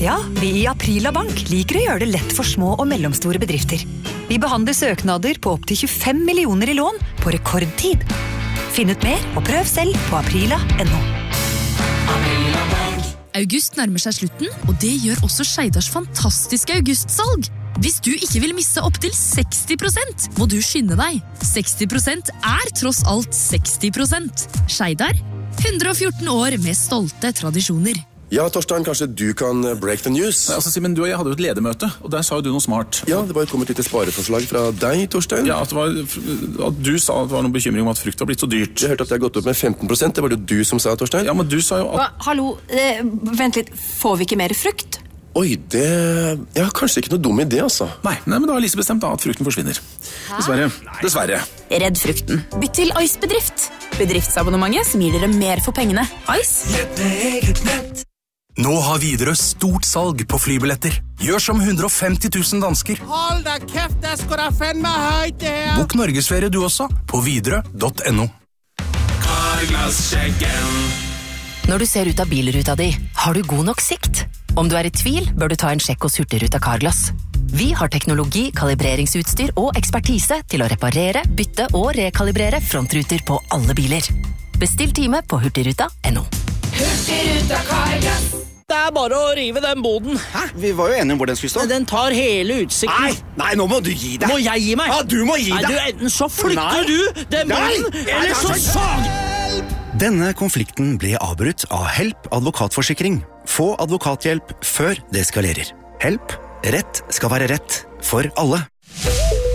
Ja, vi I Aprila Bank liker å gjøre det lett for små og mellomstore bedrifter. Vi behandler søknader på opp til 25 millioner I lån på rekordtid. Finn ut mer og prøv selv på aprila.no. August nærmer seg slutten, og det gjør også Skeidars fantastiske augustsalg. Hvis du ikke vil misse opp til 60%, må du skynde deg. 60% tross alt 60%. Skeidar, 114 år med stolte tradisjoner. Ja, Torstein, kanskje du kan break the news? Nei, altså, Simen, du og jeg hadde jo et ledermøte, og der sa jo du noe smart. Ja, det var kommet et lite spareforslag fra deg, Torstein. Ja, at du sa at det var noen bekymring om at frukt var blitt så dyrt. Jeg hørte at det har gått opp med 15%, det var det jo du som sa, Torstein. Ja, men du sa jo at... Hallo, vent litt, får vi ikke mer frukt? Oi, det... Ja, kanskje ikke noe dum idé, altså. Nei, men da har Lise bestemt da at frukten forsvinner. Dessverre. Redd frukten. Bytt til Ice-bedrift. Bedriftsabonnementet som gir dere mer for pengene. Ice? Nå har Widerøe stort salg på flybilletter. Gjør som 150 000 dansker. Hold da kæft, det skal da fandme højt det her. Bok Norgesferie du også, på widerøe.no. Carglass-sjekken. Når du ser ut av bilruta di, har du god nok sikt? Om du I tvil, bør du ta en sjekk hos Hurtigruten Carglass. Vi har teknologi, kalibreringsutstyr og ekspertise til å reparere, bytte og rekalibrere frontruter på alle biler. Bestill time på hurtigruta.no. Hurtigruten Carglass. Det bare å rive den boden. Hæ? Vi var jo enige om hvor den skulle stå. Den tar hele utsikten. Nei, nå må du gi deg. Må jeg gi meg? Ja, du må gi deg. Nei, enten så flytter du den boden, eller så sag! Denne konflikten ble avbrutt av Help advokatforsikring. Få advokathjelp før det eskalerer. Help. Rett skal være rett for alle.